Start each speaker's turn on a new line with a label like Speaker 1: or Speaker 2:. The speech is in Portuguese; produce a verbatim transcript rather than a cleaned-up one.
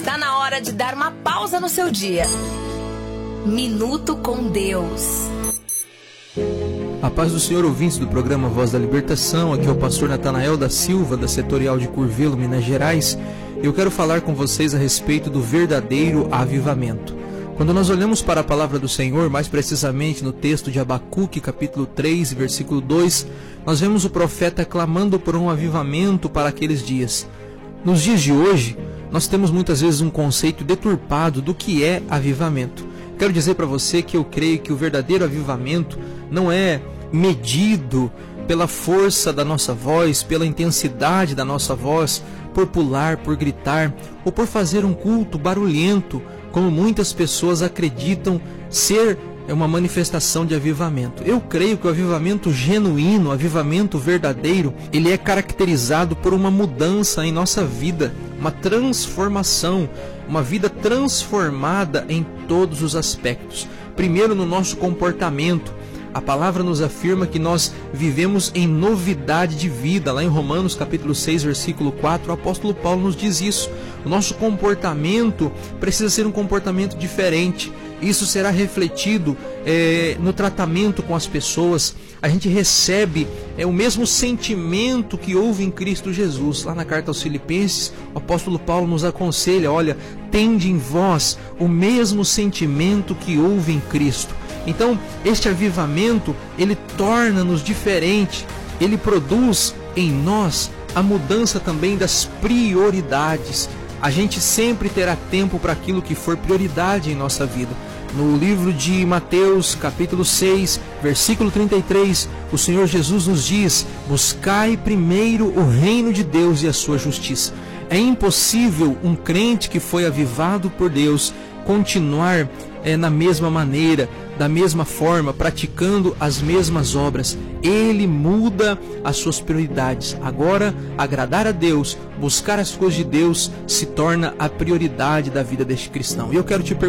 Speaker 1: Está na hora de dar uma pausa no seu dia. Minuto com Deus.
Speaker 2: A paz do Senhor, ouvintes do programa Voz da Libertação. Aqui é o pastor Natanael da Silva, da Setorial de Curvelo, Minas Gerais. Eu quero falar com vocês a respeito do verdadeiro avivamento. Quando nós olhamos para a palavra do Senhor, mais precisamente no texto de Abacuque, capítulo três, versículo dois, nós vemos o profeta clamando por um avivamento para aqueles dias. Nos dias de hoje, nós temos muitas vezes um conceito deturpado do que é avivamento. Quero dizer para você que eu creio que o verdadeiro avivamento não é medido pela força da nossa voz, pela intensidade da nossa voz, por pular, por gritar, ou por fazer um culto barulhento, como muitas pessoas acreditam ser uma manifestação de avivamento. Eu creio que o avivamento genuíno, o avivamento verdadeiro, ele é caracterizado por uma mudança em nossa vida, uma transformação, uma vida transformada em todos os aspectos. Primeiro, no nosso comportamento. A palavra nos afirma que nós vivemos em novidade de vida. Lá em Romanos capítulo seis, versículo quatro, o apóstolo Paulo nos diz isso. O nosso comportamento precisa ser um comportamento diferente. Isso será refletido é, no tratamento com as pessoas. A gente recebe é, o mesmo sentimento que houve em Cristo Jesus. Lá na carta aos Filipenses, o apóstolo Paulo nos aconselha, olha, tende em vós o mesmo sentimento que houve em Cristo. Então, este avivamento, ele torna-nos diferente, ele produz em nós a mudança também das prioridades. A gente sempre terá tempo para aquilo que for prioridade em nossa vida. No livro de Mateus, capítulo seis, versículo trinta e três, o Senhor Jesus nos diz: buscai primeiro o reino de Deus e a sua justiça. É impossível um crente que foi avivado por Deus continuar é, na mesma maneira, da mesma forma, praticando as mesmas obras. Ele muda as suas prioridades. Agora, agradar a Deus, buscar as coisas de Deus, se torna a prioridade da vida deste cristão. E eu quero te perguntar,